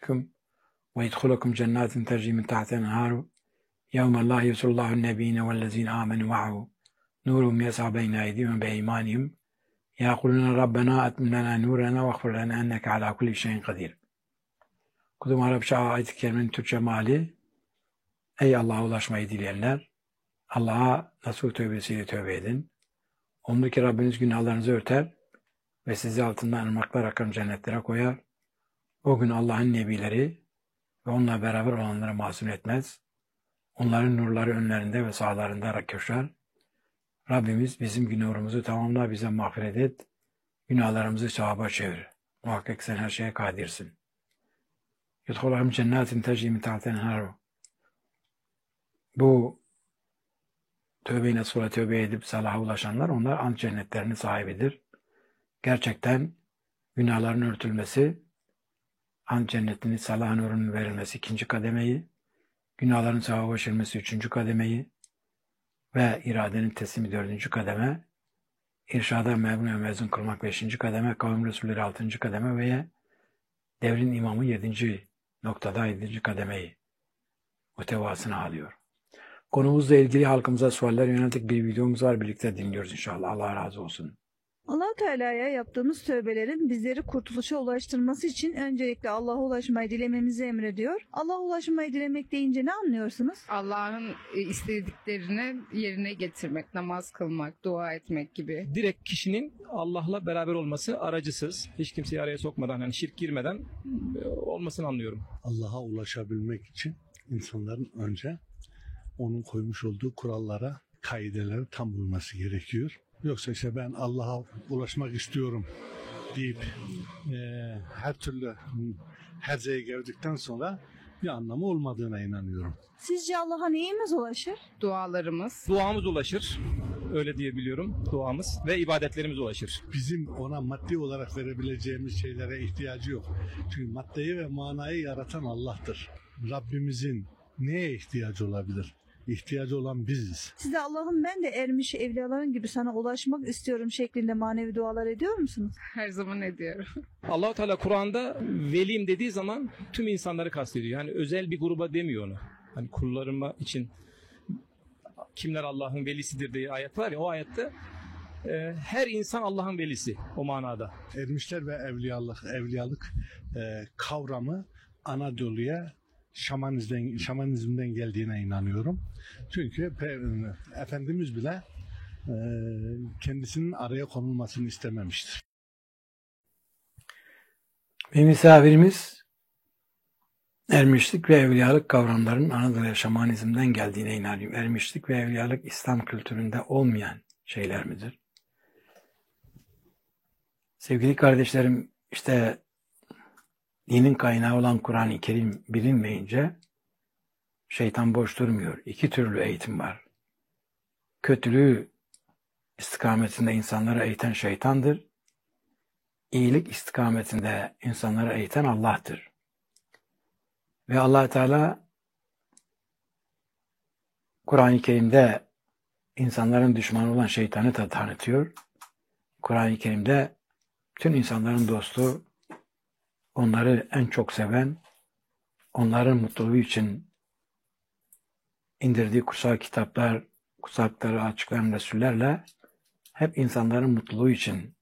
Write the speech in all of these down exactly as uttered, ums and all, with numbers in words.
biküm ve yedhulukum cennetin tecri min tahtiha enharu yevme la yusullahu nebiyine vellezine amenu ma'hu nurum yes'a beyne eydihim ve beymanihim yaquluna rabbena atmim lana nurana veghfir lana enneke ala kulli şeyin kadir. Kudum Arapça ayet-i kerimenin Türkçe meali: Ey Allah'a ulaşmayı dileyenler, Allah'a nasuh tövbesiyle tövbe edin. Umdu ki Rabbiniz günahlarınızı örter ve sizi altından ırmaklar akan cennetlere koyar. O gün Allah'ın nebileri ve onunla beraber olanları masum etmez. Onların nurları önlerinde ve sağlarında köşer. Rabbimiz bizim günahımızı tamamla, bize mağfiret et. Günahlarımızı sevaba çevir. Muhakkak sen her şeye kadirsin. Yudhulahum cennetin tecri min tahtiha enharu. Bu tövbe-i nasuh'a tövbe edip salaha ulaşanlar, onlar ant cennetlerinin sahibidir. Gerçekten günahların örtülmesi, ant cennetinin salah nurunun verilmesi ikinci kademeyi, günahların sevaba çevrilmesi üçüncü kademeyi ve iradenin teslimi dördüncü kademe, irşada memnun ve mezun kılmak beşinci kademe, kavim Resulleri altıncı kademe ve devrin imamı yedinci noktada yedinci kademeyi muhtevasını alıyor. Konumuzla ilgili halkımıza sualler yönelik bir videomuz var. Birlikte dinliyoruz inşallah. Allah razı olsun. Allah-u Teala'ya yaptığımız tövbelerin bizleri kurtuluşa ulaştırması için öncelikle Allah'a ulaşmayı dilememizi emrediyor. Allah'a ulaşmayı dilemek deyince ne anlıyorsunuz? Allah'ın istediklerini yerine getirmek, namaz kılmak, dua etmek gibi. Direkt kişinin Allah'la beraber olması, aracısız, hiç kimseyi araya sokmadan, hani şirk girmeden olmasını anlıyorum. Allah'a ulaşabilmek için insanların önce onun koymuş olduğu kurallara, kaidelere tam uyması gerekiyor. Yoksa işte ben Allah'a ulaşmak istiyorum deyip e, her türlü herzeye geldikten sonra bir anlamı olmadığına inanıyorum. Sizce Allah'a neyimiz ulaşır? Dualarımız. Duamız ulaşır, öyle diyebiliyorum, duamız ve ibadetlerimiz ulaşır. Bizim ona maddi olarak verebileceğimiz şeylere ihtiyacı yok. Çünkü maddeyi ve manayı yaratan Allah'tır. Rabbimizin neye ihtiyacı olabilir? İhtiyacı olan biziz. Size Allah'ım ben de ermiş evliyaların gibi sana ulaşmak istiyorum şeklinde manevi dualar ediyor musunuz? Her zaman ediyorum. Allah-u Teala Kur'an'da velim dediği zaman tüm insanları kastediyor. Yani özel bir gruba demiyor onu. Hani kullarıma için kimler Allah'ın velisidir diye ayet var ya, o ayette e, her insan Allah'ın velisi o manada. Ermişler ve evliyalık, evliyalık e, kavramı Anadolu'ya Şamanizmden, şamanizmden geldiğine inanıyorum. Çünkü Efendimiz bile e, kendisinin araya konulmasını istememiştir. Bir misafirimiz ermişlik ve evliyalık kavramlarının Anadolu'ya şamanizmden geldiğine inanıyor. Ermişlik ve evliyalık İslam kültüründe olmayan şeyler midir? Sevgili kardeşlerim, işte dinin kaynağı olan Kur'an-ı Kerim bilinmeyince şeytan boş durmuyor. İki türlü eğitim var. Kötülüğü istikametinde insanları eğiten şeytandır. İyilik istikametinde insanları eğiten Allah'tır. Ve Allah Teala Kur'an-ı Kerim'de insanların düşmanı olan şeytanı da tanıtıyor. Kur'an-ı Kerim'de bütün insanların dostu, onları en çok seven, onların mutluluğu için indirdiği kutsal kitaplar, kutsakları açıklayan Resullerle hep insanların mutluluğu için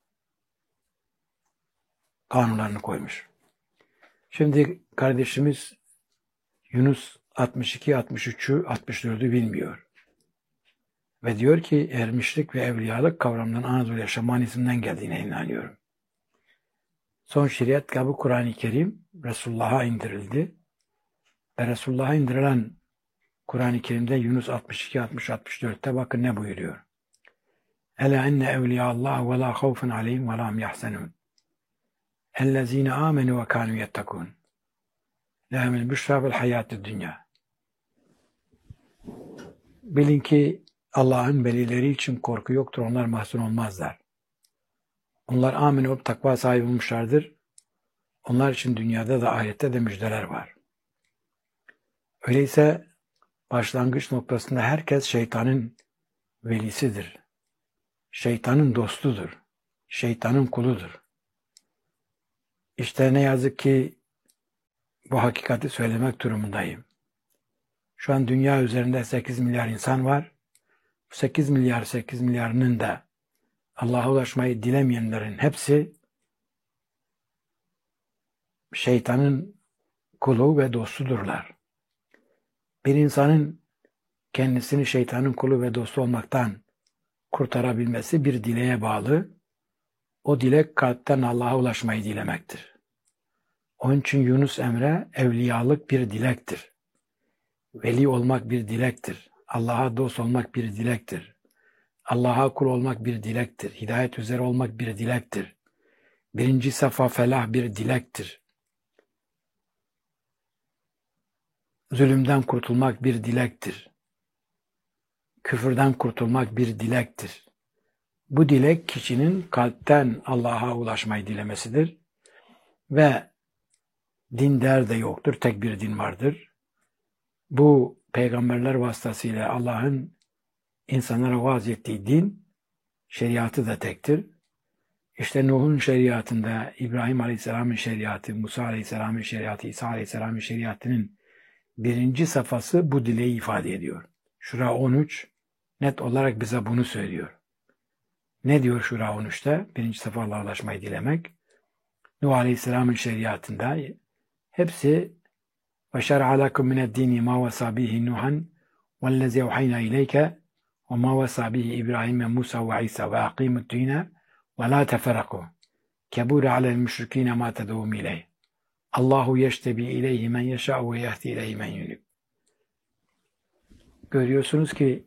kanunlarını koymuş. Şimdi kardeşimiz Yunus altmış iki, altmış üçü, altmış dördü bilmiyor. Ve diyor ki ermişlik ve evliyalık kavramının Anadolu'ya şamanizmden geldiğine inanıyorum. Son şeriat kitabı Kur'an-ı Kerim Resulullah'a indirildi. Ve Resulullah'a indirilen Kur'an-ı Kerim'de Yunus altmış iki, altmış, altmış dörtte bakın ne buyuruyor. Ela enne evliyallah ve la havfun aleyhim ve la hum yahzenun. Ellezine amenu ve kanu yettekun. Lehumul büşra vel hayatid dünya. Bilin ki Allah'ın velileri için korku yoktur. Onlar mahzun olmazlar. Onlar amin olup takva sahibi olmuşlardır. Onlar için dünyada da ahirette de müjdeler var. Öyleyse başlangıç noktasında herkes şeytanın velisidir. Şeytanın dostudur. Şeytanın kuludur. İşte ne yazık ki bu hakikati söylemek durumundayım. Şu an dünya üzerinde sekiz milyar insan var. Bu sekiz milyar sekiz milyarının da Allah'a ulaşmayı dilemeyenlerin hepsi şeytanın kulu ve dostudurlar. Bir insanın kendisini şeytanın kulu ve dostu olmaktan kurtarabilmesi bir dileğe bağlı. O dilek kalpten Allah'a ulaşmayı dilemektir. Onun için Yunus Emre evliyalık bir dilektir. Veli olmak bir dilektir. Allah'a dost olmak bir dilektir. Allah'a kul olmak bir dilektir. Hidayet üzere olmak bir dilektir. Birinci safa felah bir dilektir. Zulümden kurtulmak bir dilektir. Küfürden kurtulmak bir dilektir. Bu dilek kişinin kalpten Allah'a ulaşmayı dilemesidir. Ve din der de yoktur. Tek bir din vardır. Bu peygamberler vasıtasıyla Allah'ın insanlara vaaz ettiği din, şeriatı da tektir. İşte Nuh'un şeriatında, İbrahim Aleyhisselam'ın şeriatı, Musa Aleyhisselam'ın şeriatı, İsa Aleyhisselam'ın şeriatının birinci safhası bu dileği ifade ediyor. Şura on üç net olarak bize bunu söylüyor. Ne diyor Şura on üçte? Birinci safa Allah'a ulaşmayı dilemek. Nuh Aleyhisselam'ın şeriatında hepsi وَشَرْعَ لَكُمْ مِنَ الدِّينِ مَا وَصَى بِهِ نُوحًا وَالَّذِي أَوْحَيْنَا إِلَيْكَ وَمَا وَصَى بِهِ إِبْرَاهِيمَ مُوسَى وَعِيسَى وَأَقِيمُوا الدِّينَ وَلَا تَفَرَّقُوا كَبُرَ عَلَى الْمُشْرِكِينَ مَا تَدْعُوهُمْ إِلَيْهِ اللّٰهُ يَجْتَبِي إِلَيْهِ مَنْ يَشَاءُ وَيَهْدِي إِلَيْهِ مَنْ يُنِيبُ. Görüyorsunuz ki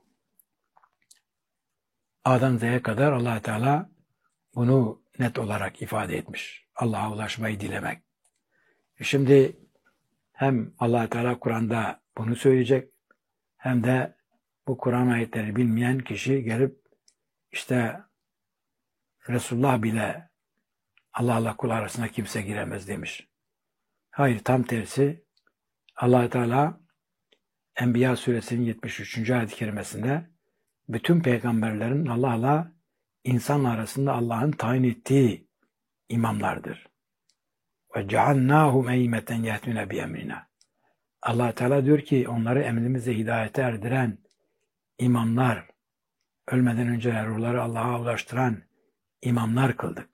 A'dan Z'ye kadar Allah Teala bunu net olarak ifade etmiş. Allah'a ulaşmayı dilemek. Şimdi hem Allah Teala Kur'an'da bunu söyleyecek, hem de bu Kur'an ayetleri bilmeyen kişi gelip işte Resulullah bile Allah'la kul arasına kimse giremez demiş. Hayır, tam tersi. Allah Teala Enbiya suresinin yetmiş üçüncü ayet-i kerimesinde bütün peygamberlerin Allah'la insan arasında Allah'ın tayin ettiği imamlardır. Ve cealnâhum eymeten yehdûne bi emrina. Allah Teala diyor ki onları emrimizle hidayete erdiren imamlar, ölmeden önce ruhları Allah'a ulaştıran imamlar kıldık.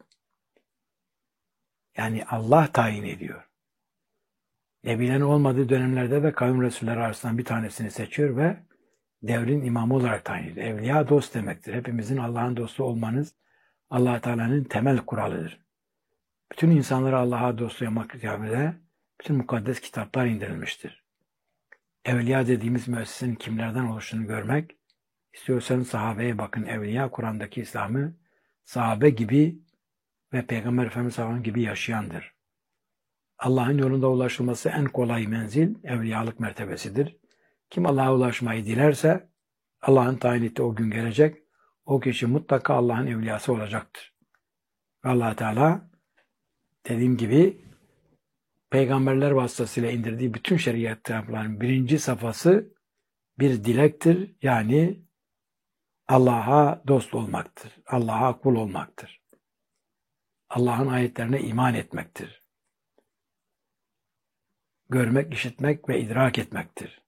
Yani Allah tayin ediyor. Nebilerin olmadığı dönemlerde de kavim resulleri arasından bir tanesini seçiyor ve devrin imamı olarak tayin ediyor. Evliya dost demektir. Hepimizin Allah'ın dostu olmanız Allah Teala'nın temel kuralıdır. Bütün insanları Allah'a dost yapmak icabında bütün mukaddes kitaplar indirilmiştir. Evliya dediğimiz müessesenin kimlerden oluştuğunu görmek, istiyorsanız sahabeye bakın. Evliya Kur'an'daki İslam'ı sahabe gibi ve Peygamber Efendimiz sallallahu aleyhi ve sellem gibi yaşayandır. Allah'ın yolunda ulaşılması en kolay menzil evliyalık mertebesidir. Kim Allah'a ulaşmayı dilerse Allah'ın tayin ettiği o gün gelecek. O kişi mutlaka Allah'ın evliyası olacaktır. Allah Teala dediğim gibi peygamberler vasıtasıyla indirdiği bütün şeriat kitaplarının birinci safhası bir dilektir. Yani Allah'a dost olmaktır. Allah'a kul olmaktır. Allah'ın ayetlerine iman etmektir. Görmek, işitmek ve idrak etmektir.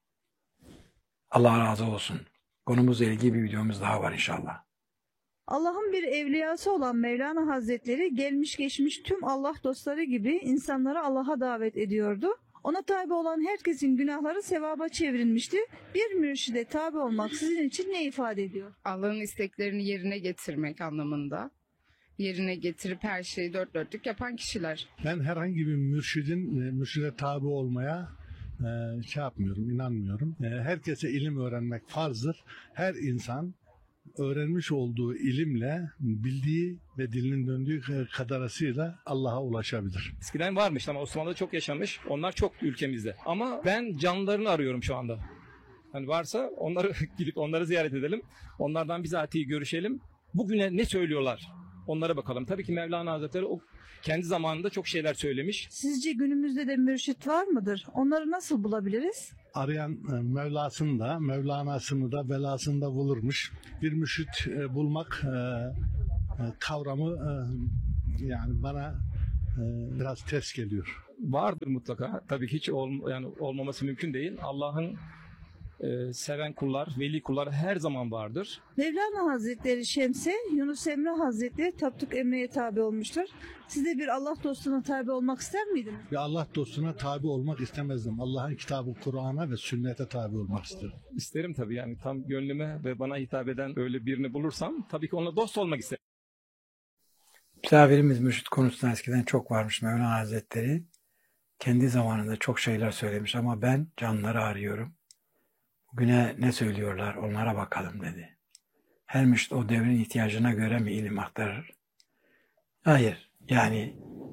Allah razı olsun. Konumuzla ilgili bir videomuz daha var inşallah. Allah'ın bir evliyası olan Mevlana Hazretleri gelmiş geçmiş tüm Allah dostları gibi insanları Allah'a davet ediyordu. Ona tabi olan herkesin günahları sevaba çevrilmişti. Bir mürşide tabi olmak sizin için ne ifade ediyor? Allah'ın isteklerini yerine getirmek anlamında. Yerine getirip her şeyi dört dörtlük yapan kişiler. Ben herhangi bir mürşidin e, mürşide tabi olmaya e, şey yapmıyorum, inanmıyorum. E, herkese ilim öğrenmek farzdır. Her insan öğrenmiş olduğu ilimle, bildiği ve dilinin döndüğü kadarıyla Allah'a ulaşabilir. Eskiden varmış ama Osmanlı'da çok yaşamış. Onlar çok ülkemizde. Ama ben canlılarını arıyorum şu anda. Hani varsa onları gidip onları ziyaret edelim. Onlardan bizatihi görüşelim. Bugüne ne söylüyorlar? Onlara bakalım. Tabii ki Mevlana Hazretleri o kendi zamanında çok şeyler söylemiş. Sizce günümüzde de mürşit var mıdır? Onları nasıl bulabiliriz? Arayan Mevlasını da, Mevlanasını da, belasını da bulurmuş. Bir mürşit bulmak kavramı yani bana biraz ters geliyor. vardır mutlaka. Tabii hiç ol, yani olmaması mümkün değil. Allah'ın e, seven kullar, veli kullar her zaman vardır. Mevlana Hazretleri Şems'e Yunus Emre Hazretleri Tapduk Emre'ye tabi olmuştur. Siz de bir Allah dostuna tabi olmak ister miydiniz? Ve Allah dostuna tabi olmak istemezdim. Allah'ın kitabı Kur'an'a ve sünnete tabi olmak isterim. İsterim tabii, yani tam gönlüme ve bana hitap eden öyle birini bulursam tabii ki onunla dost olmak isterim. Misafirimiz mürşit konusunda eskiden çok varmış Mevlana Hazretleri. Kendi zamanında çok şeyler söylemiş ama ben canları arıyorum. Bugüne ne söylüyorlar onlara bakalım dedi. Her mürşit o devrin ihtiyacına göre mi ilim aktarır? Hayır, yani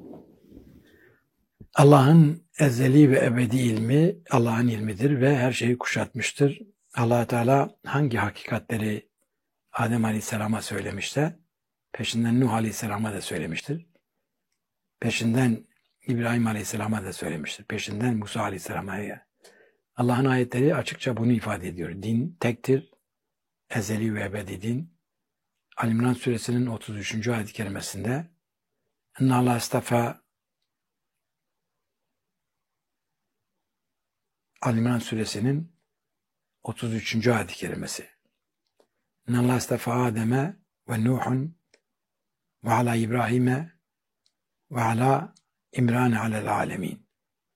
Allah'ın ezeli ve ebedi ilmi Allah'ın ilmidir ve her şeyi kuşatmıştır. Allah Teala hangi hakikatleri Adem Aleyhisselam'a söylemişse peşinden Nuh Aleyhisselam'a da söylemiştir. Peşinden İbrahim Aleyhisselam'a da söylemiştir. Peşinden Musa Aleyhisselam'a. Allah'ın ayetleri açıkça bunu ifade ediyor. Din tektir, ezeli ve ebedi din. Ali İmran suresinin otuz üçüncü ayet-i kerimesinde اِنَّ اللّٰهَ اسْتَفَى Ali İmran suresinin otuz üçüncü ayet-i kerimesi. اِنَّ اللّٰهَ اسْتَفَى آدَمَ وَنُوحٌ وَعَلَى İbrahim'e وَعَلَى İmran alel alemin.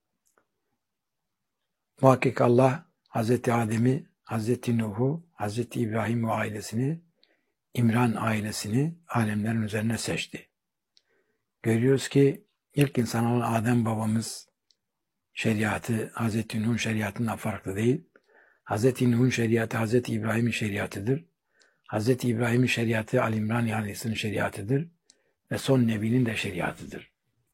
Muhakkak Allah Hazreti Adem'i, Hazreti Nuh'u, Hazreti İbrahim ve ailesini, İmran ailesini alemlerin üzerine seçti. Görüyoruz ki ilk insan olan Adem babamız şeriatı Hazreti Nuh'un şeriatından farklı değil. Hazreti Nuh'un şeriatı Hazreti İbrahim'in şeriatıdır. Hazreti İbrahim'in şeriatı Ali İmran ailesinin şeriatıdır ve son Nebi'nin de şeriatıdır.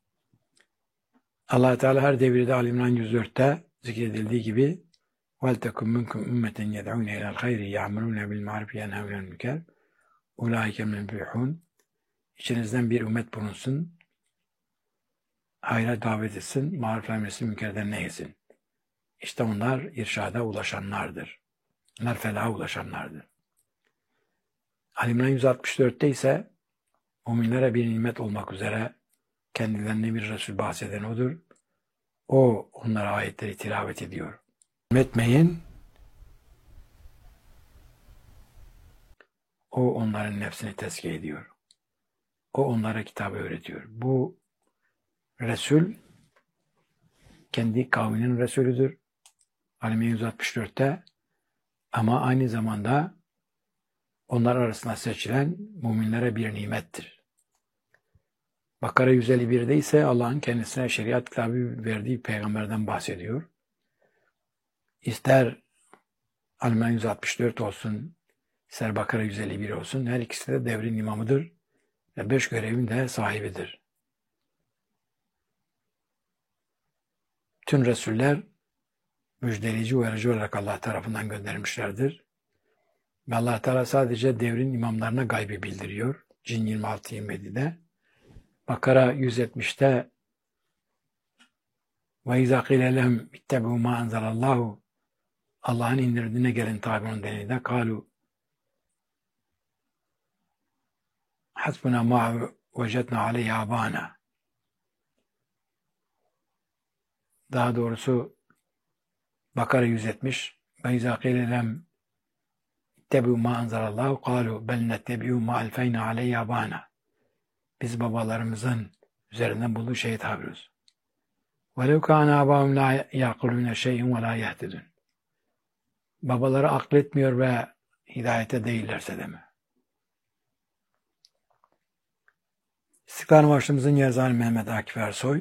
Allah Teala her devirde Ali İmran yüz dörtte zikredildiği gibi وَلْتَكُمْ مِنْكُمْ اُمَّةً يَدْعُونَ اِلَى الْخَيْرِ يَعْمَلُونَ بِالْمَعْرُفِ يَنْهَوْنَ عَنِ الْمُنكَرِ اُولَٰئِكَ مُفْلِحُونَ. İçinizden bir ümmet bulunsun, hayra davet etsin, maruf emretsin, münkerden nehyesin. İşte onlar irşada ulaşanlardır. Onlar felaha ulaşanlardır. Ali İmran yüz altmış dörtte ise müminlere bir nimet olmak üzere kendilerine bir Resul bahseden odur. O onlara ayetleri tilavet ediyor. Etmeyin. O onların nefsini tezkiye ediyor. O onlara kitabı öğretiyor. Bu Resul kendi kavminin Resulüdür. Ali yüz altmış dörtte ama aynı zamanda onlar arasında seçilen müminlere bir nimettir. Bakara yüz elli birde ise Allah'ın kendisine şeriat kitabı verdiği peygamberden bahsediyor. İster Ali yüz altmış dört olsun, ister Bakara yüz elli bir olsun, her ikisi de devrin imamıdır ve beş görevin de sahibidir. Tüm Resuller müjdeleyici uyarıcı olarak Allah tarafından gönderilmişlerdir. Ve Allah Teala sadece devrin imamlarına gaybı bildiriyor. Cin yirmi altı yirmi yedide. Bakara yüz yetmişte وَاِذَا قِيلَ لَهُمْ اِتَّبِعُوا مَا اَنْزَلَ اللّٰهُ Allah'ın indirdiğine gelin tabi onun denildi. قَالُوا حَسْبُنَا مَا وَجَدْنَا عَلَيْهِ آبَانَا Daha doğrusu Bakara yüz yetmiş وَاِذَا قِيلَ لَهُمْ اِتَّبِعُوا مَا اَنْزَلَ اللّٰهُ قَالُوا بَلْ نَتَّبِعُوا مَا أَلْفَيْنَا عَلَيْهِ آبَانَا Biz babalarımızın üzerinden bulduğu şeyi tabi ediyoruz. وَلَوْ كَانَ آبَاهُمْ لَا يَعْقِلُونَ شَيْءٍ وَلَا يَهْتَدُونَ Babaları akletmiyor ve hidayete değillerse de mi? İstiklal Marşımızın yazarı Mehmet Akif Ersoy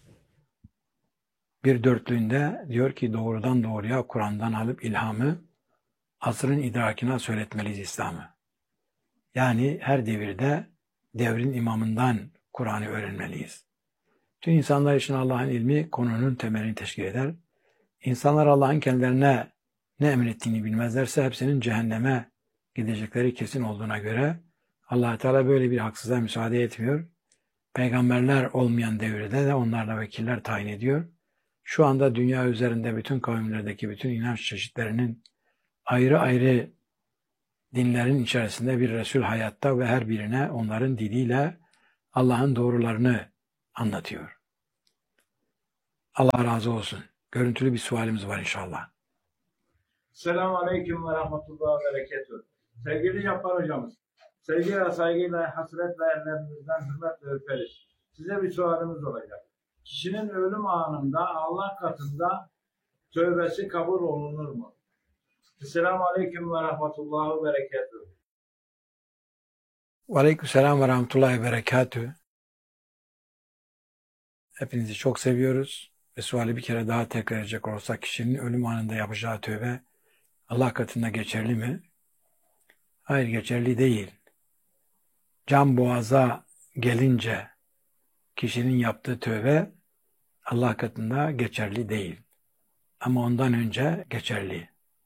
bir dörtlüğünde diyor ki doğrudan doğruya Kur'an'dan alıp ilhamı asrın idrakine söyletmeliyiz İslam'ı. Yani her devirde devrin imamından Kur'an'ı öğrenmeliyiz. Tüm insanlar için Allah'ın ilmi konunun temelini teşkil eder. İnsanlar Allah'ın kendilerine ne emrettiğini bilmezlerse hepsinin cehenneme gidecekleri kesin olduğuna göre Allah Teala böyle bir haksızlığa müsaade etmiyor. Peygamberler olmayan devirde de onlarla vekiller tayin ediyor. Şu anda dünya üzerinde bütün kavimlerdeki bütün inanç çeşitlerinin ayrı ayrı dinlerin içerisinde bir Resul hayatta ve her birine onların diliyle Allah'ın doğrularını anlatıyor. Allah razı olsun. Görüntülü bir sualimiz var inşallah. Selamun Aleyküm ve Rahmetullah ve Berekatuhu. Sevgili Cabbar hocamız, sevgiyle, saygıyla, hasretle ellerinizden hürmetle öperiz. Size bir sualimiz olacak. Kişinin ölüm anında Allah katında tövbesi kabul olunur mu? Selamun Aleyküm ve Rahmetullah ve Berekatuhu. Ve aleykümselam ve rahmetullahi ve berekatühü. Hepinizi çok seviyoruz. Ve suali bir kere daha tekrar edecek olursak, kişinin ölüm anında yapacağı tövbe Allah katında geçerli mi? Hayır, geçerli değil. Can boğaza gelince kişinin yaptığı tövbe Allah katında geçerli değil. Ama ondan önce geçerli.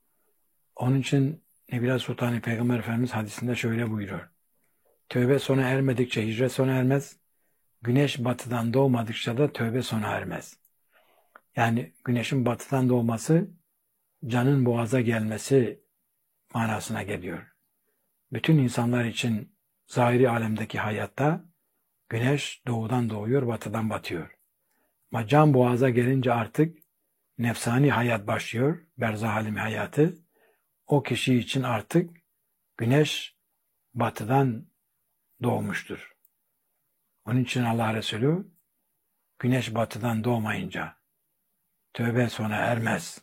Onun için Nebila Sultan Peygamber Efendimiz hadisinde şöyle buyuruyor. Tövbe sona ermedikçe hicret sona ermez. Güneş batıdan doğmadıkça da tövbe sona ermez. Yani güneşin batıdan doğması canın boğaza gelmesi manasına geliyor. Bütün insanlar için zahiri alemdeki hayatta güneş doğudan doğuyor, batıdan batıyor. Ama can boğaza gelince artık nefsani hayat başlıyor, berzah alemi hayatı. O kişi için artık güneş batıdan doğmuştur. Onun için Allah Resulü güneş batıdan doğmayınca tövbe sona ermez.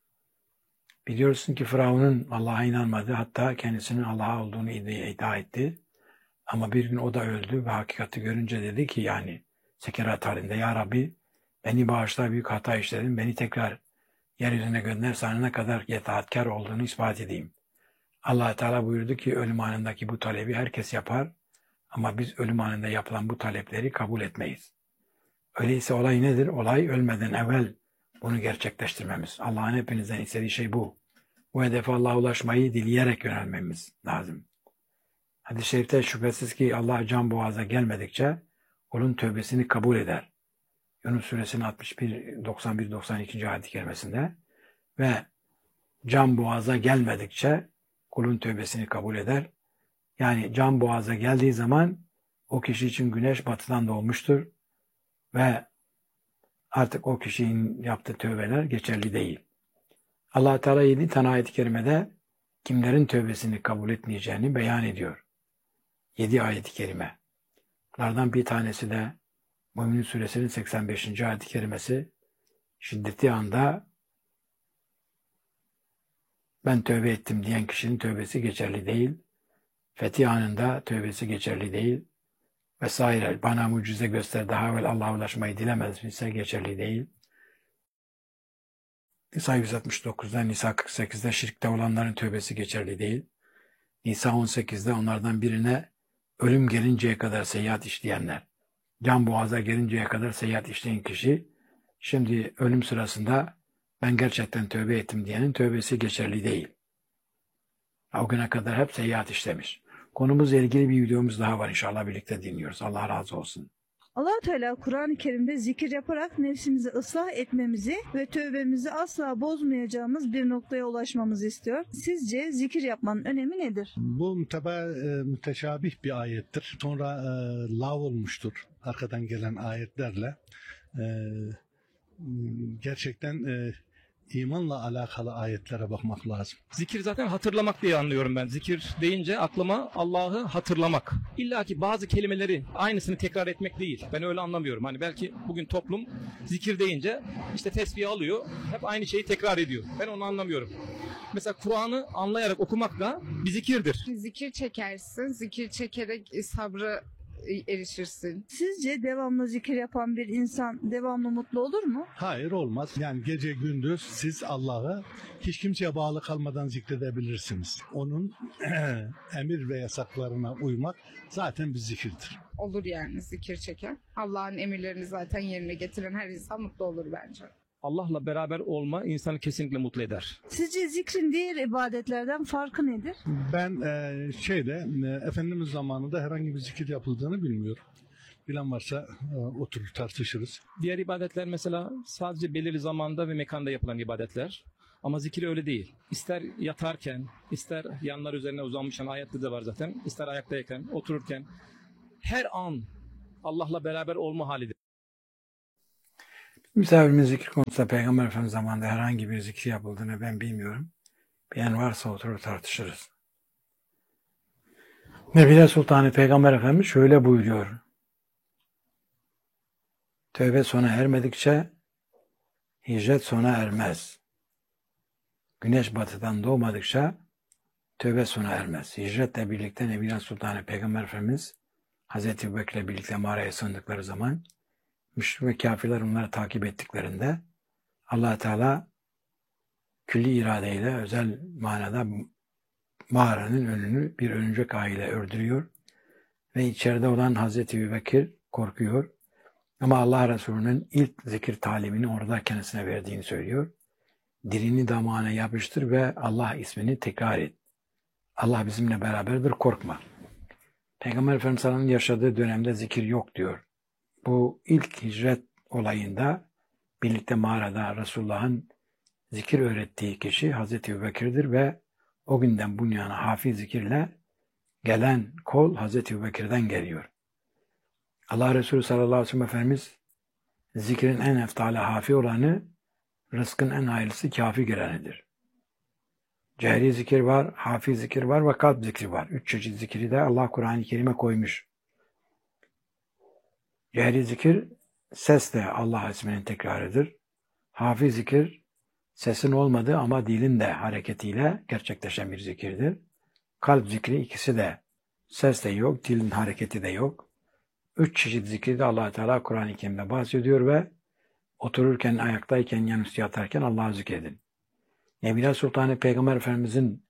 Biliyorsun ki Firavun'un Allah'a inanmadı, hatta kendisinin Allah olduğunu iddia etti. Ama bir gün o da öldü ve hakikati görünce dedi ki, yani sekerat halinde, Ya Rabbi beni bağışla, büyük hata işledim, beni tekrar yeryüzüne gönder, sana ne kadar itaatkar olduğunu ispat edeyim. Allah Teala buyurdu ki ölüm anındaki bu talebi herkes yapar ama biz ölüm anında yapılan bu talepleri kabul etmeyiz. Öyleyse olay nedir? Olay ölmeden evvel bunu gerçekleştirmemiz. Allah'ın hepinizden istediği şey bu. Bu hedefe Allah'a ulaşmayı dileyerek yönelmemiz lazım. Hadis-i şerifte şüphesiz ki Allah can boğaza gelmedikçe kulun tövbesini kabul eder. Yunus Suresinin altmış bir, doksan bir, doksan iki. ayet-i kerimesinde ve can boğaza gelmedikçe kulun tövbesini kabul eder. Yani can boğaza geldiği zaman o kişi için güneş batıdan doğmuştur ve artık o kişinin yaptığı tövbeler geçerli değil. Allah Teala yedi tane ayet-i kerimede kimlerin tövbesini kabul etmeyeceğini beyan ediyor. Yedi ayet-i kerime. Bunlardan bir tanesi de Mümin Suresinin seksen beşinci. ayet-i kerimesi, şiddeti anda ben tövbe ettim diyen kişinin tövbesi geçerli değil. Fetih anında tövbesi geçerli değil. Vesaire. Bana mucize göster, daha evvel Allah'a ulaşmayı dilemez ise geçerli değil. Nisa yüz altmış dokuzda, Nisa kırk sekizde şirkte olanların tövbesi geçerli değil. Nisa on sekizde onlardan birine ölüm gelinceye kadar seyahat işleyenler, can boğaza gelinceye kadar seyahat işleyen kişi, şimdi ölüm sırasında ben gerçekten tövbe ettim diyenin tövbesi geçerli değil. O güne kadar hep seyahat işlemiş. Konumuzla ilgili bir videomuz daha var, inşallah birlikte dinliyoruz. Allah razı olsun. Allah Teala Kur'an-ı Kerim'de zikir yaparak nefsimizi ıslah etmemizi ve tövbemizi asla bozmayacağımız bir noktaya ulaşmamızı istiyor. Sizce zikir yapmanın önemi nedir? Bu müteba, e, müteşabih bir ayettir. Sonra e, lav olmuştur arkadan gelen ayetlerle. E, gerçekten e, imanla alakalı ayetlere bakmak lazım. Zikir zaten hatırlamak diye anlıyorum ben. Zikir deyince aklıma Allah'ı hatırlamak. İlla ki bazı kelimeleri aynısını tekrar etmek değil. Ben öyle anlamıyorum. Hani belki bugün toplum zikir deyince işte tesbih alıyor, hep aynı şeyi tekrar ediyor. Ben onu anlamıyorum. Mesela Kur'an'ı anlayarak okumak da bir zikirdir. Zikir çekersin, zikir çekerek sabra erişirsin. Sizce devamlı zikir yapan bir insan devamlı mutlu olur mu? Hayır, olmaz. Yani gece gündüz siz Allah'ı hiç kimseye bağlı kalmadan zikredebilirsiniz. Onun emir ve yasaklarına uymak zaten bir zikirdir. Olur yani zikir çeken. Allah'ın emirlerini zaten yerine getiren her insan mutlu olur bence. Allah'la beraber olma insanı kesinlikle mutlu eder. Sizce zikrin diğer ibadetlerden farkı nedir? Ben e, şeyde e, Efendimiz zamanında herhangi bir zikir yapıldığını bilmiyorum. Bilen varsa e, oturur tartışırız. Diğer ibadetler mesela sadece belirli zamanda ve mekanda yapılan ibadetler. Ama zikir öyle değil. İster yatarken, ister yanlar üzerine uzanmışken, ayette de var zaten. İster ayaktayken, otururken her an Allah'la beraber olma halidir. Misafirimin zikir konusunda Peygamber Efendimiz zamanında herhangi bir zikir yapıldığını ben bilmiyorum. Bilen varsa oturur tartışırız. Nebile Sultanı Peygamber Efendimiz şöyle buyuruyor. Tövbe sona ermedikçe hicret sona ermez. Güneş batıdan doğmadıkça tövbe sona ermez. Hicretle birlikte Nebile Sultanı Peygamber Efendimiz Hazreti Ebubekir'le birlikte mağaraya sığındıkları zaman müşrik ve kafirler onları takip ettiklerinde Allah Teala külli iradeyle özel manada mağaranın önünü bir örümcek ağıyla ördürüyor ve içeride olan Hazreti Ebubekir korkuyor. Ama Allah Resulü'nün ilk zikir talimini orada kendisine verdiğini söylüyor. Dilini damağına yapıştır ve Allah ismini tekrar et. Allah bizimle beraberdir, korkma. Peygamber Efendimiz'in yaşadığı dönemde zikir yok diyor. Bu ilk hicret olayında birlikte mağarada Resulullah'ın zikir öğrettiği kişi Hazreti Ebubekir'dir ve o günden bu yana hafiz zikirle gelen kol Hazreti Ebubekir'den geliyor. Allah Resulü sallallahu aleyhi ve sellem Efendimiz zikrin en eftali hafi olanı, rızkın en hayırlısı kafi gelenidir. Cehri zikir var, hafi zikir var ve kalp zikri var. Üç çeşit zikri de Allah Kur'an-ı Kerim'e koymuş. Cehri zikir sesle Allah isminin tekrarıdır. Hafi zikir sesin olmadığı ama dilin de hareketiyle gerçekleşen bir zikirdir. Kalp zikri ikisi de ses de yok, dilin hareketi de yok. Üç çeşit zikri de Allah Teala Kur'an-ı Kerim'de bahsediyor ve otururken, ayaktayken, yanüstü yatarken Allah'ı zikredin. Nebile Sultanı Peygamber Efendimiz'in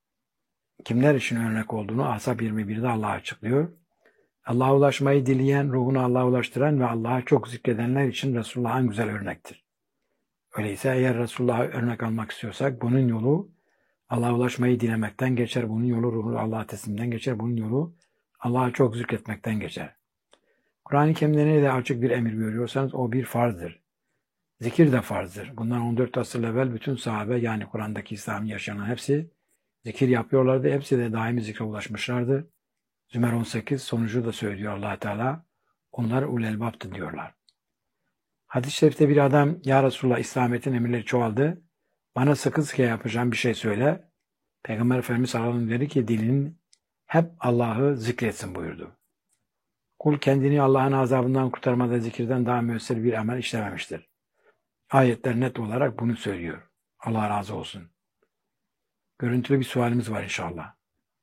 kimler için örnek olduğunu Ahzab yirmi birde Allah açıklıyor. Allah'a ulaşmayı dileyen, ruhunu Allah'a ulaştıran ve Allah'a çok zikredenler için Resulullah en güzel örnektir. Öyleyse eğer Resulullah'a örnek almak istiyorsak bunun yolu Allah'a ulaşmayı dilemekten geçer. Bunun yolu ruhunu Allah'a teslimden geçer. Bunun yolu Allah'a çok zikretmekten geçer. Kur'an-ı Kerim'de ne de açık bir emir görüyorsanız o bir farzdır. Zikir de farzdır. Bundan on dört asır evvel bütün sahabe yani Kur'an'daki İslam'ı yaşanan hepsi zikir yapıyorlardı. Hepsi de daimi zikre ulaşmışlardı. Zümer on sekiz sonucu da söylüyor Allah Teala. Onlar ulul elbaptı diyorlar. Hadis-i şerifte bir adam ya Resulullah İslamiyet'in emirleri çoğaldı. Bana sıkı sıkı yapacağım bir şey söyle. Peygamber Efendimiz sallallahu aleyhi ve sellem dedi ki dilinin hep Allah'ı zikretsin buyurdu. Kul kendini Allah'ın azabından kurtarmada zikirden daha müessir bir amel işlememiştir. Ayetler net olarak bunu söylüyor. Allah razı olsun. Görüntülü bir sualimiz var inşallah.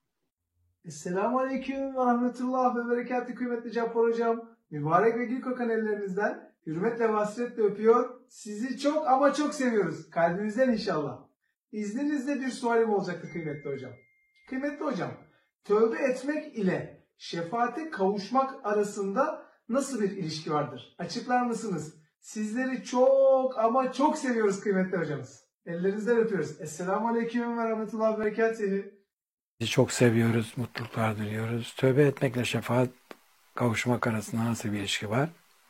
Esselamu Aleyküm ve Rahmetullah ve Berekatü kıymetli Cappar Hocam. Mübarek ve gül kokan ellerinizden hürmetle ve hasretle öpüyor. Sizi çok ama çok seviyoruz. Kalbimizden inşallah. İzninizle bir sualim olacaktı kıymetli hocam. Kıymetli hocam, tövbe etmek ile şefaate kavuşmak arasında nasıl bir ilişki vardır? Açıklar mısınız? Sizleri çok ama çok seviyoruz kıymetli hocamız. Ellerinizden öpüyoruz. Esselamu Aleyküm ve Rahmetullah ve Berekatühü. Sizi çok seviyoruz, mutluluklar diliyoruz. Tövbe etmekle şefaat kavuşmak arasında nasıl bir ilişki var?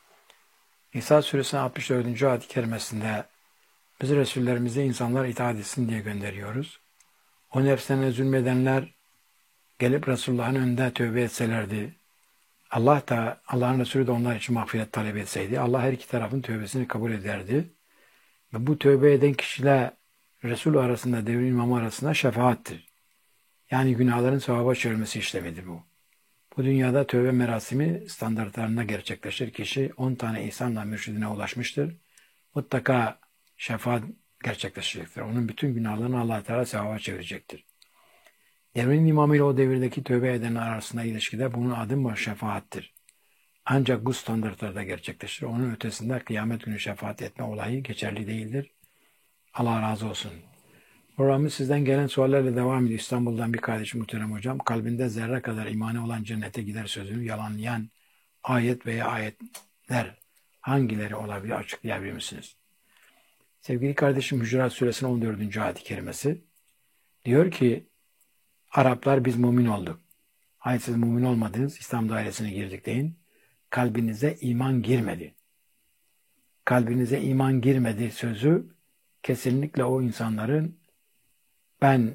İsa Suresi'nin altmış dördüncü ayet-i kerimesinde biz Resullerimize insanlar itaat etsin diye gönderiyoruz. O nefslerine zulmedenler gelip Resulullah'ın önünde tövbe etselerdi, Allah da, Allah'ın Resulü de onlar için mağfiret talep etseydi, Allah her iki tarafın tövbesini kabul ederdi. Ve bu tövbe eden kişiyle Resul arasında, devrin imamı arasında şefaattir. Yani günahların sevaba çevirmesi işlemidir bu. Bu dünyada tövbe merasimi standartlarında gerçekleşir. Kişi on tane ihsanla mürşidine ulaşmıştır. Mutlaka şefaat gerçekleşecektir. Onun bütün günahlarını Allah Teala sevaba çevirecektir. Devrin imamı ile o devirdeki tövbe edenler arasında ilişkide bunun adı şefaattir. Ancak bu standartlarda gerçekleşir. Onun ötesinde kıyamet günü şefaat etme olayı geçerli değildir. Allah razı olsun. Programımız sizden gelen suallerle devam ediyor. İstanbul'dan bir kardeşim muhterem hocam. Kalbinde zerre kadar imanı olan cennete gider sözünü yalanlayan ayet veya ayetler hangileri olabilir açıklayabilir misiniz? Sevgili kardeşim Hucurat Suresinin on dördüncü ayet-i kerimesi diyor ki Araplar biz mümin olduk. Hayır siz mümin olmadınız. İslam dairesine girdik deyin. Kalbinize iman girmedi. Kalbinize iman girmedi sözü kesinlikle o insanların ben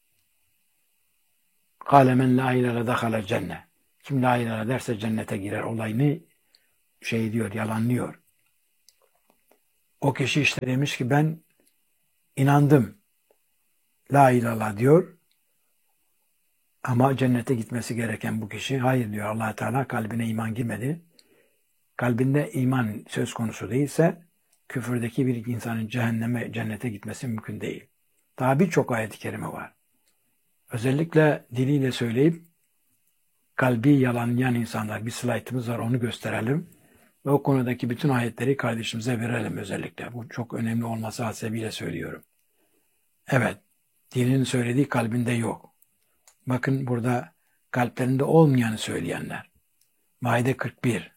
kâlemen la ilahe dakhala cennet. Kim la ilahe derse cennete girer olayını şey diyor, yalanlıyor. O kişi işte demiş ki ben inandım. La ilallah diyor. Ama cennete gitmesi gereken bu kişi hayır diyor. Allah Teala kalbine iman girmedi. Kalbinde iman söz konusu değilse küfürdeki bir insanın cehenneme, cennete gitmesi mümkün değil. Daha birçok ayet-i kerime var. Özellikle diliyle söyleyip kalbi yalanlayan insanlar, bir slaytımız var, onu gösterelim. Ve o konudaki bütün ayetleri kardeşimize verelim özellikle. Bu çok önemli olması hasebiyle söylüyorum. Evet, dilinin söylediği kalbinde yok. Bakın burada kalplerinde olmayanı söyleyenler. Maide kırk bir.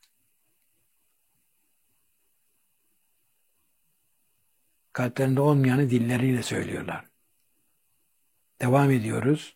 Kalplerinde olmayanı dilleriyle söylüyorlar. Devam ediyoruz.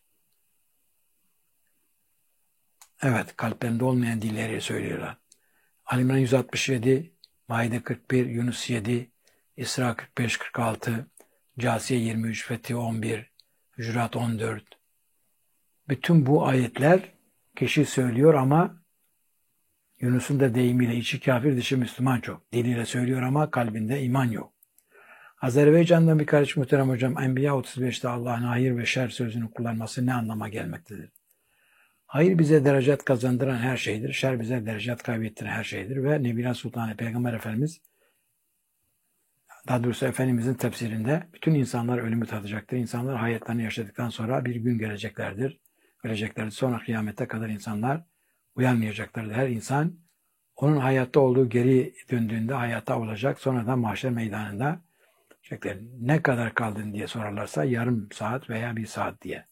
Evet, kalplerinde olmayan dilleriyle söylüyorlar. Ali İmran yüz altmış yedi, Maide kırk bir, Yunus yedi, İsra kırk beş kırk altı, Câsiye yirmi üç, Fetih on bir, Hücurat on dört. Bütün bu ayetler kişi söylüyor ama Yunus'un da deyimiyle içi kafir dışı Müslüman çok. Diliyle söylüyor ama kalbinde iman yok. Azerbaycan'dan bir kardeş muhterem hocam, Enbiya otuz beşte Allah'ın hayır ve şer sözünü kullanması ne anlama gelmektedir? Hayır bize derecat kazandıran her şeydir. Şer bize derecat kaybettiren her şeydir. Ve Nebiler Sultanı Peygamber Efendimiz, daha doğrusu Efendimizin tefsirinde bütün insanlar ölümü tadacaktır. İnsanlar hayatlarını yaşadıktan sonra bir gün geleceklerdir. Öleceklerdir. Sonra kıyamete kadar insanlar uyanmayacaklardır. Her insan onun hayatta olduğu geri döndüğünde hayata olacak. Sonra da mahşer meydanında ne kadar kaldın diye sorarlarsa yarım saat veya bir saat diye.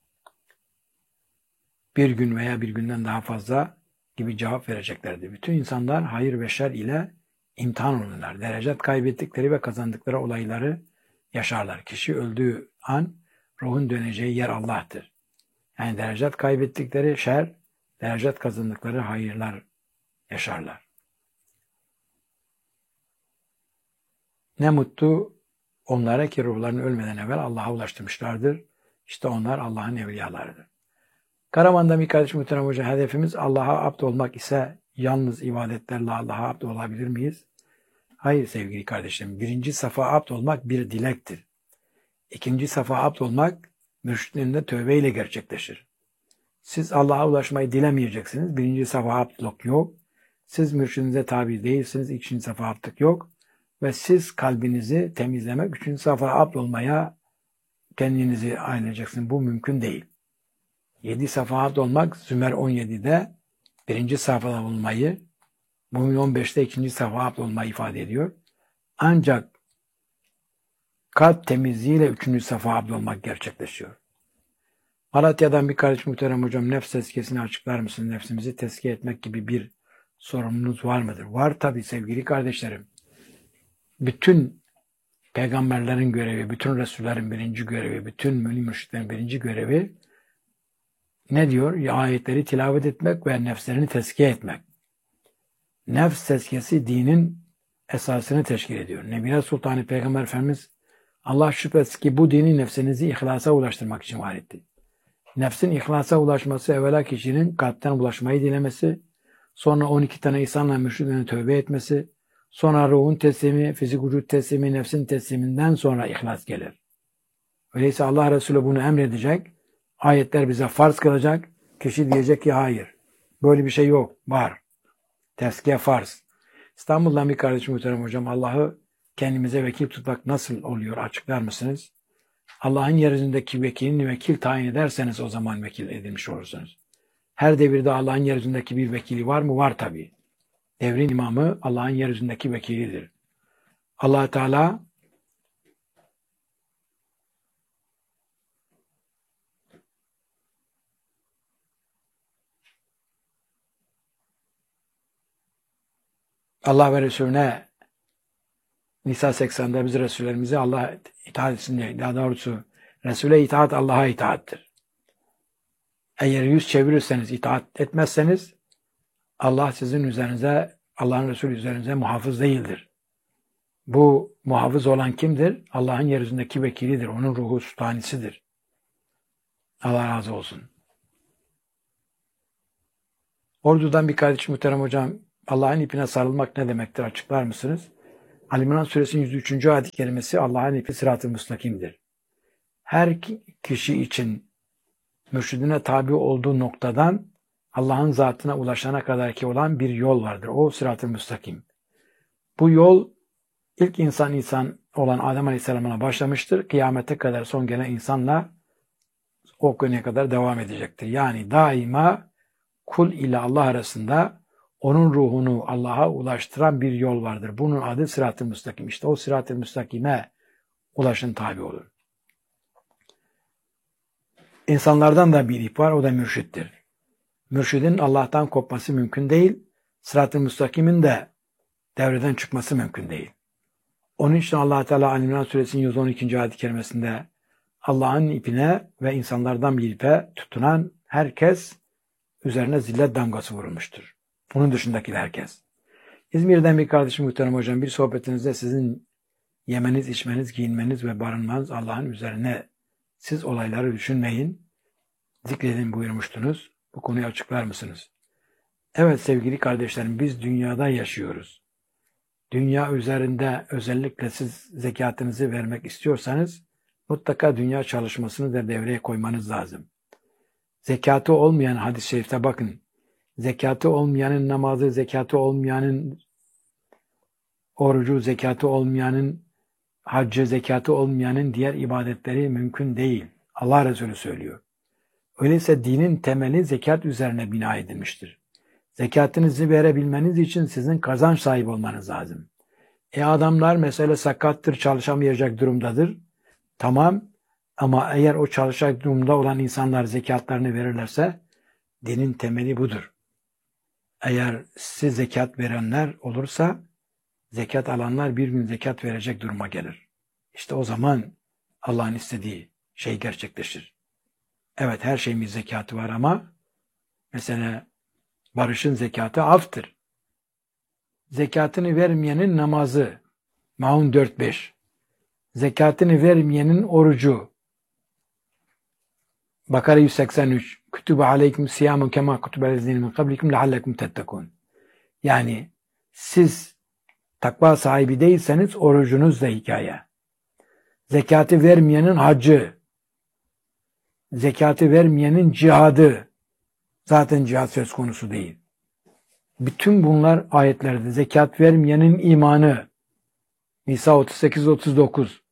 Bir gün veya bir günden daha fazla gibi cevap vereceklerdir. Bütün insanlar hayır ve şer ile imtihan olurlar. Derecat kaybettikleri ve kazandıkları olayları yaşarlar. Kişi öldüğü an ruhun döneceği yer Allah'tır. Yani derecat kaybettikleri şer, derecat kazandıkları hayırlar yaşarlar. Ne mutlu onlara ki ruhlarını ölmeden evvel Allah'a ulaştırmışlardır. İşte onlar Allah'ın evliyalarıdır. Karaman'da bir kardeş muhterem hoca, hedefimiz Allah'a abd olmak ise yalnız ibadetlerle Allah'a abd olabilir miyiz? Hayır sevgili kardeşlerim. Birinci safa abd olmak bir dilektir. İkinci safa abd olmak mürşidlerinde tövbeyle gerçekleşir. Siz Allah'a ulaşmayı dilemeyeceksiniz. Birinci safa abdlık yok. Siz mürşidinize tabi değilsiniz. İkinci safa abdlık yok. Ve siz kalbinizi temizlemek, üçüncü safa abd olmaya kendinizi ayıracaksınız. Bu mümkün değil. Yedi safa abd olmak Zümer on yedide birinci safhada bulunmayı, Mümin on beşte ikinci safa abd olmayı ifade ediyor. Ancak kalp temizliğiyle üçüncü safa abd olmak gerçekleşiyor. Malatya'dan bir kardeş muhterem hocam, nefs tezkiyesini açıklar mısınız? Nefsimizi tezkiye etmek gibi bir sorumluluğunuz var mıdır? Var tabii sevgili kardeşlerim. Bütün peygamberlerin görevi, bütün Resullerin birinci görevi, bütün mümin mürşitlerin birinci görevi ne diyor? Ayetleri tilavet etmek ve nefslerini tezkiye etmek. Nefs tezkiyesi dinin esasını teşkil ediyor. Nebiler Sultanı Peygamber Efendimiz, Allah şüphesiz ki bu dini nefsinizi ihlasa ulaştırmak için var etti. Nefsin ihlasa ulaşması evvela kişinin kalpten ulaşmayı dilemesi, sonra on iki tane insanla mürşidine tövbe etmesi, sonra ruhun teslimi, fizik vücut teslimi, nefsin tesliminden sonra ihlas gelir. Öyleyse Allah Resulü bunu emredecek, ayetler bize farz kılacak, kişi diyecek ki hayır, böyle bir şey yok, var. Tezkiye farz. İstanbul'dan bir kardeşim muhterem hocam, Allah'ı kendimize vekil tutmak nasıl oluyor açıklar mısınız? Allah'ın yeryüzündeki vekilini vekil tayin ederseniz o zaman vekil edilmiş olursunuz. Her devirde Allah'ın yeryüzündeki bir vekili var mı? Var tabii. Devrin imamı Allah'ın yeryüzündeki vekilidir. Allah Teala Allah ve Resulüne Nisa seksende biz Resullerimize Allah itaat etsin diye. Daha doğrusu Resul'e itaat Allah'a itaattir. Eğer yüz çevirirseniz, itaat etmezseniz Allah sizin üzerinize, Allah'ın Resulü üzerinize muhafız değildir. Bu muhafız olan kimdir? Allah'ın yeryüzündeki vekilidir. Onun ruhu sultanisidir. Allah razı olsun. Ordu'dan bir kardeş muhterem hocam, Allah'ın ipine sarılmak ne demektir açıklar mısınız? Ali İmran Suresinin yüz üçüncü ayet-i kerimesi Allah'ın ipi sırat-ı müstakimdir. Her kişi için mürşidine tabi olduğu noktadan Allah'ın zatına ulaşana kadar ki olan bir yol vardır. O sırat-ı müstakim. Bu yol ilk insan insan olan Adem Aleyhisselam'la başlamıştır. Kıyamete kadar son gelen insanla o güne kadar devam edecektir. Yani daima kul ile Allah arasında onun ruhunu Allah'a ulaştıran bir yol vardır. Bunun adı sırat-ı müstakim. İşte o sırat-ı müstakime ulaşın tabi olur. İnsanlardan da bir ip var, o da mürşittir. Mürşidin Allah'tan kopması mümkün değil, sırat-ı müstakimin de devreden çıkması mümkün değil. Onun için Allah Teala Ali İmran Suresinin yüz on ikinci ayet-i kerimesinde Allah'ın ipine ve insanlardan bir ipe tutunan herkes üzerine zillet damgası vurulmuştur. Bunun dışındaki herkes. İzmir'den bir kardeşim muhterem hocam, bir sohbetinizde sizin yemeniz, içmeniz, giyinmeniz ve barınmanız Allah'ın üzerine, siz olayları düşünmeyin, zikredin buyurmuştunuz. Bu konuyu açıklar mısınız? Evet sevgili kardeşlerim, biz dünyada yaşıyoruz. Dünya üzerinde özellikle siz zekatınızı vermek istiyorsanız mutlaka dünya çalışmasını da devreye koymanız lazım. Zekatı olmayan hadis-i şerifte bakın. Zekatı olmayanın namazı, zekatı olmayanın orucu, zekatı olmayanın haccı, zekatı olmayanın diğer ibadetleri mümkün değil. Allah Resulü söylüyor. Öyleyse dinin temeli zekat üzerine bina edilmiştir. Zekatınızı verebilmeniz için sizin kazanç sahibi olmanız lazım. E adamlar mesela sakattır, çalışamayacak durumdadır. Tamam, ama eğer o çalışacak durumda olan insanlar zekatlarını verirlerse dinin temeli budur. Eğer siz zekat verenler olursa zekat alanlar bir gün zekat verecek duruma gelir. İşte o zaman Allah'ın istediği şey gerçekleşir. Evet, her şeyin bir zekatı var ama mesela barışın zekatı aftır. Zekatını vermeyenin namazı Maun dört beş. Zekatını vermeyenin orucu Bakara yüz seksen üç. Kütübe aleyküm siyamun kema kütübe lezine min kablikum leallekum tettekun. Yani siz takva sahibi değilseniz orucunuz da hikaye. Zekatı vermeyenin haccı, zekatı vermeyenin cihadı, zaten cihad söz konusu değil. Bütün bunlar ayetlerde. Zekat vermeyenin imanı, Nisa otuz sekiz otuz dokuz.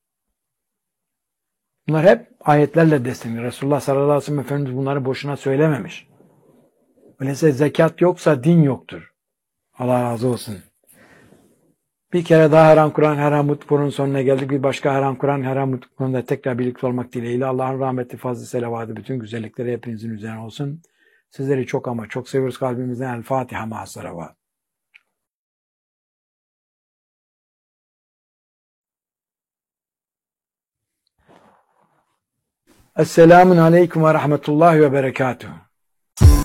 Bunlar hep ayetlerle desteklenir. Resulullah sallallahu aleyhi ve sellem Efendimiz bunları boşuna söylememiş. Öyleyse zekat yoksa din yoktur. Allah razı olsun. Bir kere daha Haram Kur'an Haram Mutlu'nun sonuna geldik. Bir başka Haram Kur'an Haram Mutlu'nda tekrar birlikte olmak dileğiyle Allah'ın rahmeti, fazlı, selavatı, bütün güzellikleri hepinizin üzerine olsun. Sizleri çok ama çok seviyoruz kalbimizden. El Fatiha ma'as-salavat. Esselamun aleyküm ve rahmetullahi ve berekatuhu.